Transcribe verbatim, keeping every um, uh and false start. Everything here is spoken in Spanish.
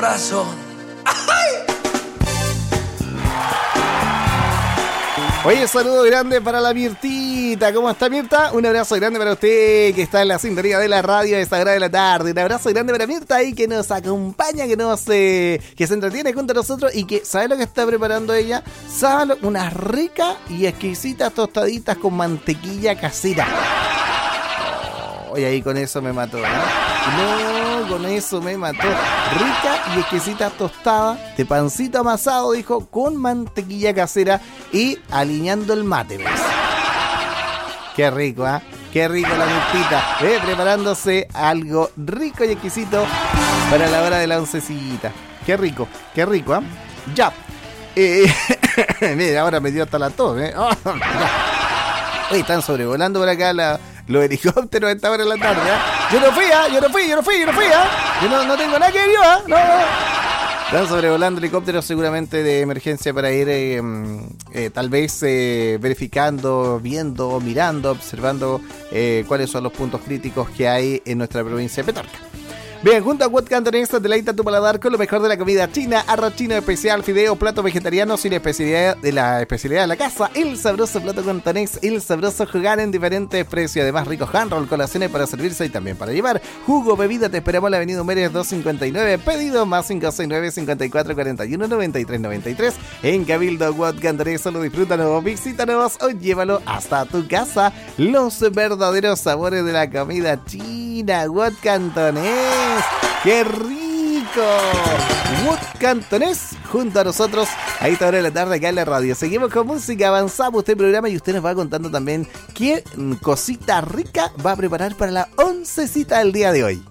Razón. Oye, saludo grande para la Mirtita. ¿Cómo está, Mirta? Un abrazo grande para usted que está en la sintonía de la radio a esta hora de la tarde. Un abrazo grande para Mirta ahí que nos acompaña, que nos eh, que se entretiene junto a nosotros y que ¿sabe lo que está preparando ella? ¿Sabe lo? Unas ricas y exquisitas tostaditas con mantequilla casera. Oh, y ahí con eso me mató, ¿no? No, con eso me mató. Rica y exquisita tostada de pancito amasado, dijo, con mantequilla casera y alineando el mate, ¿ves? Qué rico, ¿ah? ¿eh? Qué rico la Mirtita. ¿Eh? Preparándose algo rico y exquisito para la hora de la oncecita. Qué rico, qué rico, ¿ah? ¿eh? Ya. Eh, mira, ahora me dio hasta la tos, ¿eh? Oh, Oye, están sobrevolando por acá la... los helicópteros a esta hora de la tarde, ¿eh? Yo no fui, ¿eh? Yo no fui, yo no fui, yo no fui, ¿eh? Yo no, no tengo nada que ver, ¿eh? No, no. Están sobrevolando helicópteros seguramente de emergencia para ir eh, eh, tal vez eh, verificando, viendo, mirando, observando eh, cuáles son los puntos críticos que hay en nuestra provincia de Petorca. Bien, junto a What Cantonés, deleita tu paladar con lo mejor de la comida china, arroz chino especial, fideo, plato vegetariano sin especialidad de la especialidad de la casa, el sabroso plato cantonés, el sabroso jugar en diferentes precios, además rico handroll, colaciones para servirse y también para llevar, jugo, bebida, te esperamos en la avenida Humérez doscientos cincuenta y nueve, pedido más cinco seis nueve, cinco cuatro cuatro uno, nueve tres nueve tres, en Cabildo What Cantonés, solo disfrútanos, visítanos o llévalo hasta tu casa, los verdaderos sabores de la comida china, What Cantonés. ¡Qué rico! What Cantonés junto a nosotros a esta hora de la tarde acá en la radio. Seguimos con música, avanzamos este programa y usted nos va contando también qué cosita rica va a preparar para la oncecita del día de hoy.